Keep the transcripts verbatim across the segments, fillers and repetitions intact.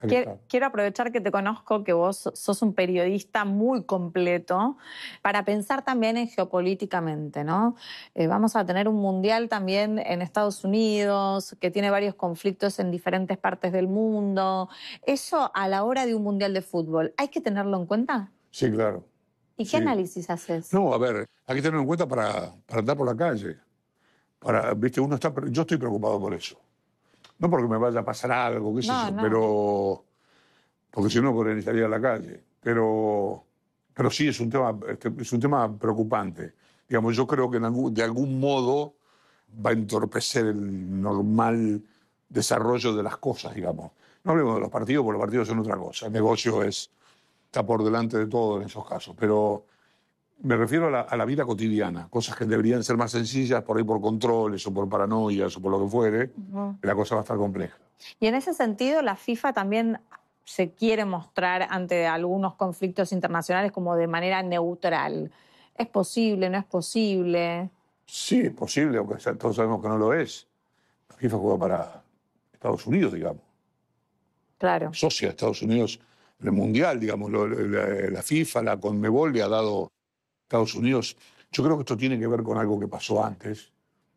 Quiero, quiero aprovechar que te conozco, que vos sos un periodista muy completo, para pensar también en geopolíticamente, ¿no? Eh, vamos a tener un mundial también en Estados Unidos, que tiene varios conflictos en diferentes partes del mundo. Eso a la hora de un mundial de fútbol, ¿hay que tenerlo en cuenta? Sí, claro. ¿Y sí. qué análisis haces? No, a ver, hay que tenerlo en cuenta para, para andar por la calle. Para, ¿viste? Uno está, yo estoy preocupado por eso. No porque me vaya a pasar algo, qué sé No, yo, no. pero... porque si no podría salir a la calle. Pero, pero sí es un tema, este, es un tema preocupante. Digamos, yo creo que en algún, de algún modo va a entorpecer el normal desarrollo de las cosas, digamos. No hablemos de los partidos, porque los partidos son otra cosa. El negocio es, está por delante de todo en esos casos. Pero me refiero a la, a la vida cotidiana, cosas que deberían ser más sencillas, por ahí por controles o por paranoias o por lo que fuere, Uh-huh. la cosa va a estar compleja. Y en ese sentido, la FIFA también se quiere mostrar ante algunos conflictos internacionales como de manera neutral. ¿Es posible, no es posible? Sí, es posible, aunque todos sabemos que no lo es. La FIFA juega para Estados Unidos, digamos. Claro. Socia de Estados Unidos en el Mundial, digamos. Lo, la, la FIFA, la Conmebol le ha dado a Estados Unidos. Yo creo que esto tiene que ver con algo que pasó antes.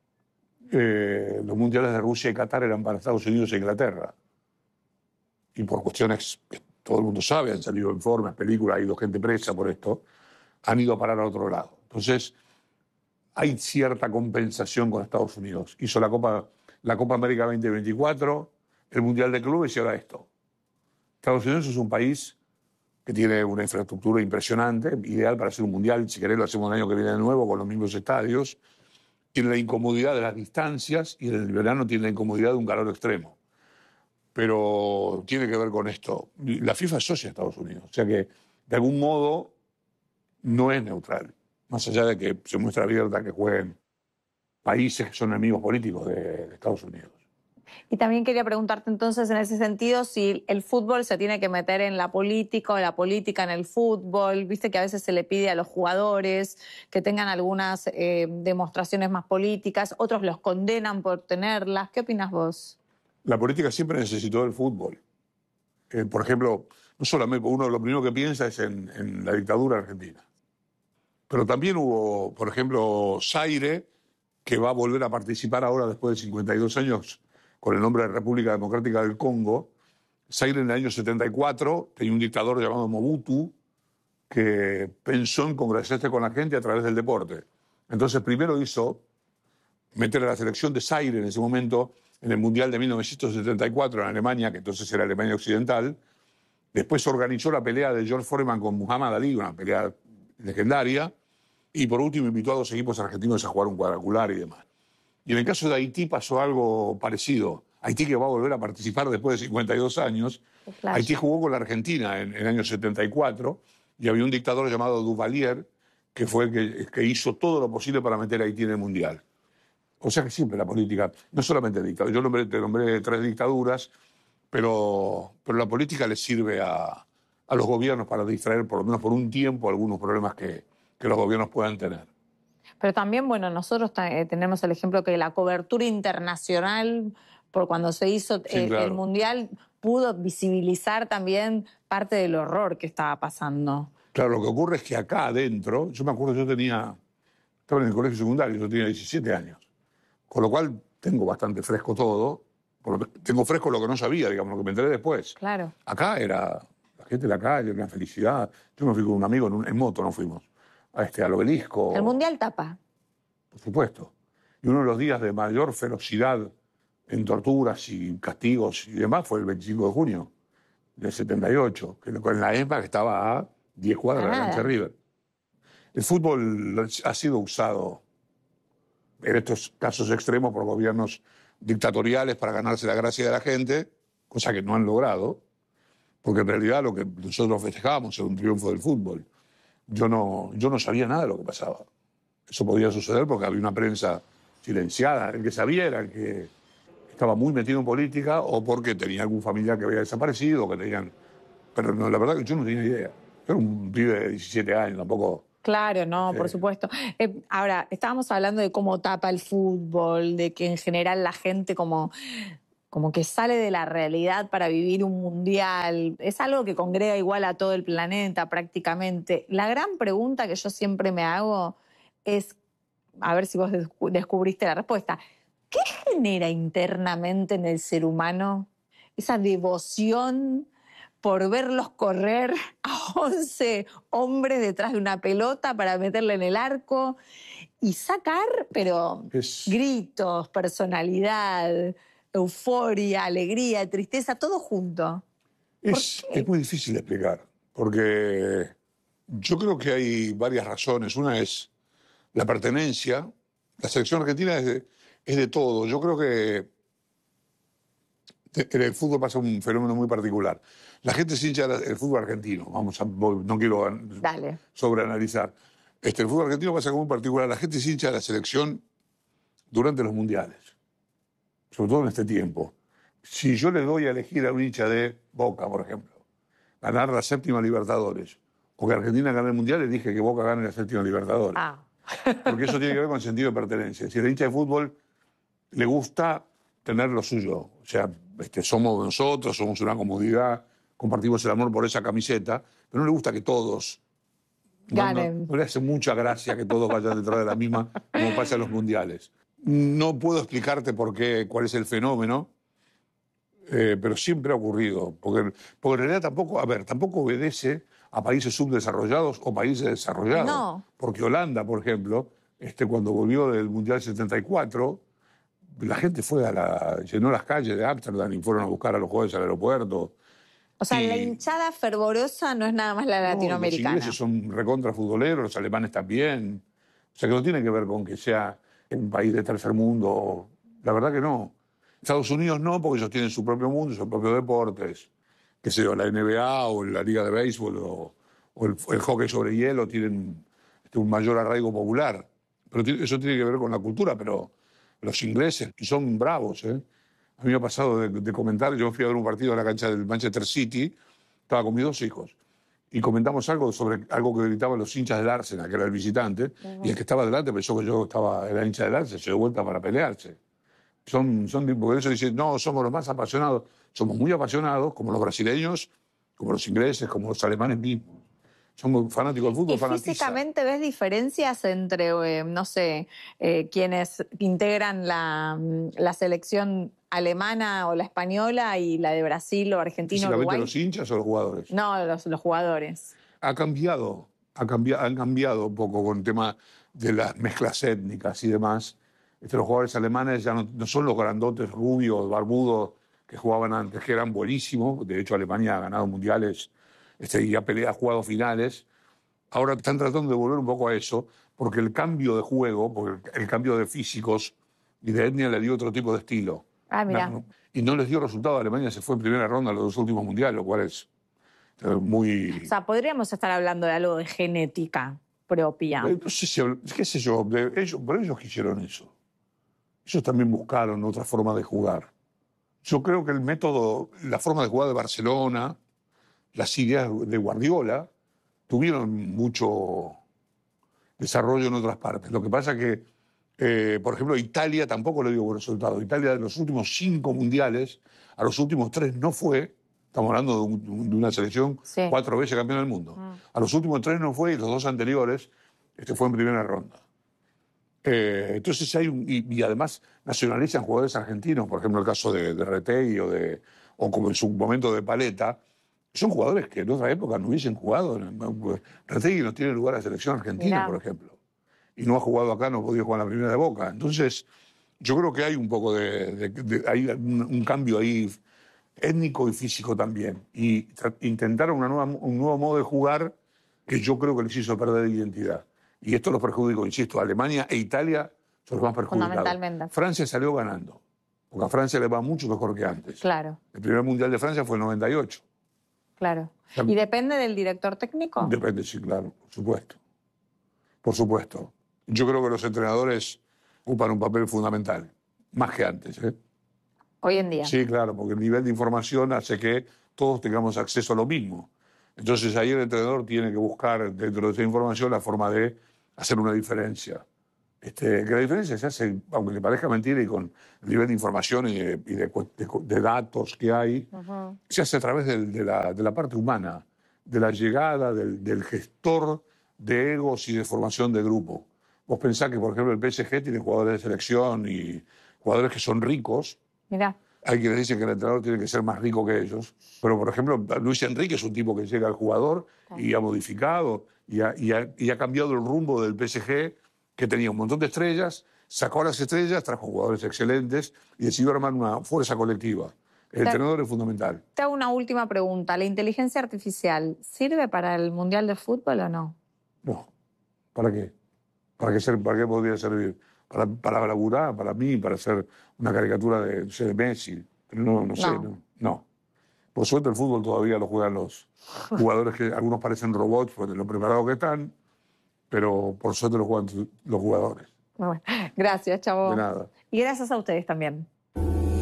Eh, los mundiales de Rusia y Qatar eran para Estados Unidos e Inglaterra. Y por cuestiones que todo el mundo sabe, han salido informes, películas, ha ido gente presa por esto, han ido a parar a otro lado. Entonces, hay cierta compensación con Estados Unidos. Hizo la Copa, la Copa América veinte veinticuatro, el Mundial de Clubes y ahora esto. Estados Unidos es un país que tiene una infraestructura impresionante, ideal para hacer un mundial. Si querés, lo hacemos el año que viene de nuevo con los mismos estadios. Tiene la incomodidad de las distancias y en el verano tiene la incomodidad de un calor extremo. Pero tiene que ver con esto. La FIFA es socia de Estados Unidos, o sea que de algún modo no es neutral, más allá de que se muestra abierta que jueguen países que son enemigos políticos de, de Estados Unidos. Y también quería preguntarte entonces en ese sentido si el fútbol se tiene que meter en la política o la política en el fútbol. Viste que a veces se le pide a los jugadores que tengan algunas eh, demostraciones más políticas, otros los condenan por tenerlas. ¿Qué opinas vos? La política siempre necesitó del fútbol. Eh, por ejemplo, no solamente uno lo primero que piensa es en, en la dictadura argentina. Pero también hubo, por ejemplo, Zaire, que va a volver a participar ahora después de cincuenta y dos años con el nombre de República Democrática del Congo. Zaire en el año setenta y cuatro tenía un dictador llamado Mobutu que pensó en congraciarse con la gente a través del deporte. Entonces primero hizo meter a la selección de Zaire en ese momento en el Mundial de mil novecientos setenta y cuatro en Alemania, que entonces era Alemania Occidental. Después organizó la pelea de George Foreman con Muhammad Ali, una pelea legendaria. Y por último invitó a dos equipos argentinos a jugar un cuadrangular y demás. Y en el caso de Haití pasó algo parecido. Haití, que va a volver a participar después de cincuenta y dos años. Haití jugó con la Argentina en, en el año setenta y cuatro y había un dictador llamado Duvalier que fue el que, que hizo todo lo posible para meter a Haití en el Mundial. O sea que siempre la política, no solamente dictadura, yo nombré, te nombré tres dictaduras, pero, pero la política le sirve a, a los gobiernos para distraer por lo menos por un tiempo algunos problemas que, que los gobiernos puedan tener. Pero también, bueno, nosotros eh, tenemos el ejemplo que la cobertura internacional, por cuando se hizo Sí, eh, claro. el Mundial, pudo visibilizar también parte del horror que estaba pasando. Claro, lo que ocurre es que acá adentro, yo me acuerdo, yo tenía, estaba en el colegio secundario, yo tenía diecisiete años, con lo cual tengo bastante fresco todo, tengo fresco lo que no sabía, digamos, lo que me enteré después. Claro. Acá era la gente de la calle, una felicidad. Yo me fui con un amigo en, un, en moto, nos fuimos a este, al obelisco. El Mundial tapa. Por supuesto. Y uno de los días de mayor ferocidad en torturas y castigos y demás fue el veinticinco de junio del setenta y ocho, que en la ESMA que estaba a diez cuadras de la cancha de River. El fútbol ha sido usado en estos casos extremos por gobiernos dictatoriales para ganarse la gracia de la gente, cosa que no han logrado, porque en realidad lo que nosotros festejábamos era un triunfo del fútbol. Yo no, yo no sabía nada de lo que pasaba. Eso podía suceder porque había una prensa silenciada. El que sabía era el que estaba muy metido en política o porque tenía algún familiar que había desaparecido, que tenían... Pero no, la verdad que yo no tenía idea. Yo era un pibe de diecisiete años, tampoco... Claro, no, Sí. Por supuesto. Eh, ahora, estábamos hablando de cómo tapa el fútbol, de que en general la gente como... como que sale de la realidad para vivir un mundial. Es algo que congrega igual a todo el planeta prácticamente. La gran pregunta que yo siempre me hago es, a ver si vos descubriste la respuesta, ¿qué genera internamente en el ser humano esa devoción por verlos correr a once hombres detrás de una pelota para meterle en el arco y sacar, pero Es, gritos, personalidad, euforia, alegría, tristeza, todo junto? es, es muy difícil de explicar, porque yo creo que hay varias razones. Una es la pertenencia. La selección argentina es de, es de todo. Yo creo que en el fútbol pasa un fenómeno muy particular. La gente se hincha del fútbol argentino. Vamos a, no quiero Dale. sobreanalizar. Este, el fútbol argentino pasa como muy particular. La gente se hincha de la selección durante los mundiales, sobre todo en este tiempo. Si yo le doy a elegir a un hincha de Boca, por ejemplo, ganar la séptima Libertadores, o que Argentina gane el mundial, le dije que Boca gane la séptima Libertadores. Ah. Porque eso tiene que ver con el sentido de pertenencia. Si el hincha de fútbol le gusta tener lo suyo, o sea, este, somos nosotros, somos una comodidad, compartimos el amor por esa camiseta, pero no le gusta que todos ganen. No, no, no le hace mucha gracia que todos vayan detrás de la misma, como pasa en los mundiales. No puedo explicarte por qué, cuál es el fenómeno, eh, pero siempre ha ocurrido. Porque, porque en realidad tampoco, a ver, tampoco obedece a países subdesarrollados o países desarrollados. No. Porque Holanda, por ejemplo, este, cuando volvió del Mundial setenta y cuatro, la gente fue a la, llenó las calles de Ámsterdam y fueron a buscar a los jugadores al aeropuerto. O sea, y, la hinchada fervorosa no es nada más la no, latinoamericana. Los ingleses son recontra futboleros, los alemanes también. O sea, que no tiene que ver con que sea un país de tercer mundo. La verdad que no. Estados Unidos no, porque ellos tienen su propio mundo, sus propios deportes. Qué sé yo, la N B A o la Liga de Béisbol o, o el, el hockey sobre hielo tienen este, un mayor arraigo popular. Pero eso tiene que ver con la cultura, pero los ingleses son bravos, ¿eh? A mí me ha pasado de, de comentar, yo fui a ver un partido en la cancha del Manchester City, estaba con mis dos hijos, y comentamos algo sobre algo que gritaban los hinchas del Arsenal, que era el visitante, uh-huh. Y el que estaba delante pensó que yo estaba, era hincha del Arsenal, se dio vuelta para pelearse. Son, son, porque eso dicen, no, somos los más apasionados, somos muy apasionados, como los brasileños, como los ingleses, como los alemanes mismos. Somos fanáticos del fútbol, ¿Y fanatiza. Físicamente ves diferencias entre, eh, no sé, eh, quienes integran la, la selección alemana o la española y la de Brasil o Argentina o Uruguay? ¿Los hinchas o los jugadores? No, los, los jugadores. Ha cambiado, ha cambiado, han cambiado un poco con el tema de las mezclas étnicas y demás. Este, los jugadores alemanes ya no, no son los grandotes rubios, barbudos que jugaban antes, que eran buenísimos. De hecho, Alemania ha ganado mundiales este, y ha, peleado, ha jugado finales. Ahora están tratando de volver un poco a eso, porque el cambio de juego, porque el cambio de físicos y de etnia le dio otro tipo de estilo. Ah, mira. No, y no les dio resultado. Alemania se fue en primera ronda a los dos últimos mundiales, lo cual es muy... O sea, podríamos estar hablando de algo de genética propia. No sé si, qué sé yo, de ellos, pero ellos quisieron eso. Ellos también buscaron otra forma de jugar. Yo creo que el método, la forma de jugar de Barcelona, las ideas de Guardiola, tuvieron mucho desarrollo en otras partes. Lo que pasa es que, eh, por ejemplo, Italia tampoco le dio buen resultado. Italia de los últimos cinco mundiales, a los últimos tres no fue. Estamos hablando de, un, de una selección sí. cuatro veces campeona del mundo. Mm. A los últimos tres no fue y los dos anteriores este, fue en primera ronda. Eh, entonces hay un, y, y además nacionalizan jugadores argentinos, por ejemplo el caso de, de Retegui o, de, o como en su momento de Paletta. Son jugadores que en otra época no hubiesen jugado. Retegui no tiene lugar a la selección argentina, Mirá. por ejemplo. Y no ha jugado acá, no ha podido jugar en la primera de Boca. Entonces, yo creo que hay un poco de... de, de hay un, un cambio ahí étnico y físico también. Y intentar una nueva, un nuevo modo de jugar que yo creo que les hizo perder identidad. Y esto los perjudicó, insisto, Alemania e Italia son los más perjudicados. Fundamentalmente. Francia salió ganando, porque a Francia le va mucho mejor que antes. Claro. El primer Mundial de Francia fue en noventa y ocho. Claro. ¿Y depende del director técnico? Depende, sí, claro, por supuesto. Por supuesto. Yo creo que los entrenadores ocupan un papel fundamental, más que antes. ¿eh? Hoy en día. Sí, claro, porque el nivel de información hace que todos tengamos acceso a lo mismo. Entonces ahí el entrenador tiene que buscar dentro de esa información la forma de hacer una diferencia Este, que la diferencia se hace, aunque le parezca mentira, y con el nivel de información y de, y de, de, de datos que hay, uh-huh. se hace a través de, de, la, de la parte humana, de la llegada del, del gestor de egos y de formación de grupo. Vos pensás que, por ejemplo, el P S G tiene jugadores de selección y jugadores que son ricos. Mirá. Hay quienes dicen que el entrenador tiene que ser más rico que ellos. Pero, por ejemplo, Luis Enrique es un tipo que llega al jugador y ha modificado y ha, y, ha, y ha cambiado el rumbo del P S G, que tenía un montón de estrellas, sacó a las estrellas, trajo jugadores excelentes y decidió armar una fuerza colectiva. El te, entrenador es fundamental. Te hago una última pregunta. ¿La inteligencia artificial sirve para el Mundial de Fútbol o no? No. ¿Para qué? ¿Para qué, ser, para qué podría servir? Para, para laburar, para mí, para hacer una caricatura de, de Messi. Pero no, no sé, no. no. no. Por suerte el fútbol todavía lo juegan los jugadores que algunos parecen robots por lo preparados que están, pero por suerte lo juegan los jugadores. Bueno, gracias, Chavo. De nada. Y gracias a ustedes también.